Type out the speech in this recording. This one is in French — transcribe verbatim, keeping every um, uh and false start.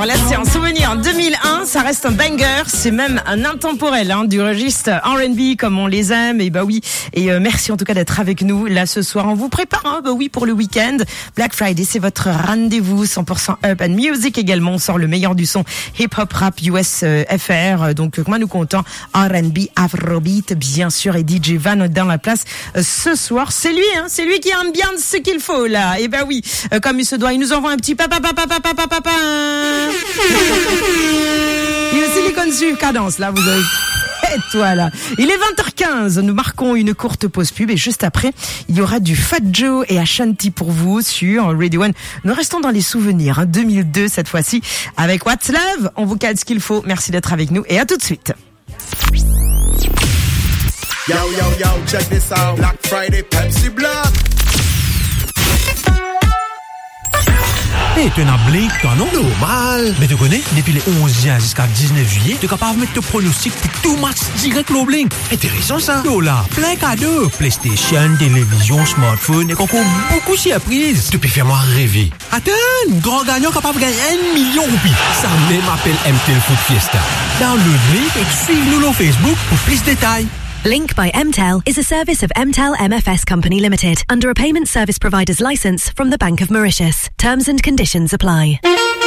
Là, c'est un souvenir. En deux mille un, ça reste un banger. C'est même un intemporel, hein, du registre R and B comme on les aime. Et bah oui. Et euh, merci en tout cas d'être avec nous là ce soir. On vous prépare, hein, bah oui, pour le week-end. Black Friday, c'est votre rendez-vous. cent pour cent urban music également. On sort le meilleur du son hip-hop, rap, U S, euh, F R. Donc, comment nous comptons R and B, Afrobeat, bien sûr. Et D J Van dans la place euh, ce soir. C'est lui, hein. C'est lui qui aime bien ce qu'il faut là. Et bah oui. Euh, comme il se doit, il nous envoie un petit papa, papa, papa, papa, papa. Il y a Silicon Sur cadence, là, vous avez... Et toi, là. Il est vingt heures quinze. Nous marquons une courte pause pub et juste après, il y aura du Fat Joe et Ashanti pour vous sur Radio One. Nous restons dans les souvenirs, hein, deux mille deux cette fois-ci. Avec What's Love, on vous cale ce qu'il faut. Merci d'être avec nous et à tout de suite. Yo, yo, yo, check this out. Black Friday, Pepsi Black. Hey, tu es un blink, toi, non? Normal. Mais tu connais, depuis le onze juin jusqu'à dix-neuf juillet, tu es capable de mettre ton pronostic pour tout match direct au blink. Intéressant, ça. Oh là, plein cadeaux. PlayStation, télévision, smartphone, et encore beaucoup de surprises. Tu peux faire moi rêver. Attends, grand gagnant capable de gagner un million de roupies. Ça même appelle M T L Food Fiesta. Dans le blink et suive-nous sur Facebook pour plus de détails. Blink by M T E L is a service of M T E L M F S Company Limited under a payment service provider's license from the Bank of Mauritius. Terms and conditions apply.